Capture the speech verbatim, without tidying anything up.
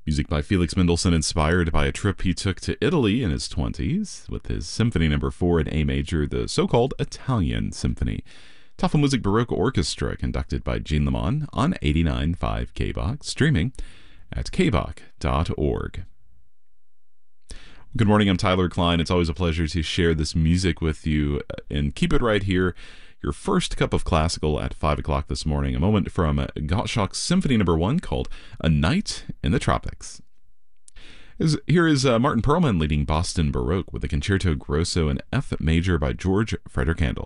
Music by Felix Mendelssohn, inspired by a trip he took to Italy in his twenties with his Symphony Number four in A major, the so-called Italian Symphony. Tafelmusik Baroque Orchestra, conducted by Jean Lemon on eighty-nine point five K B O C, streaming at k b o c dot org. Good morning, I'm Tyler Klein. It's always a pleasure to share this music with you, and keep it right here. Your first cup of classical at five o'clock this morning. A moment from Gottschalk's Symphony Number one called A Night in the Tropics. Here is uh, Martin Perlman leading Boston Baroque with a Concerto Grosso in F major by George Frederick Handel.